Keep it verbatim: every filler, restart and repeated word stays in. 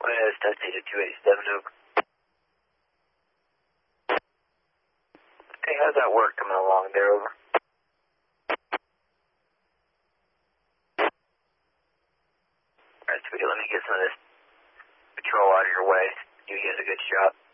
West, test data two eighty-seven, Oak. Hey, how's that work coming along there, over? Alright, sweetie, let me get some of this patrol out of your way. You get a good shot.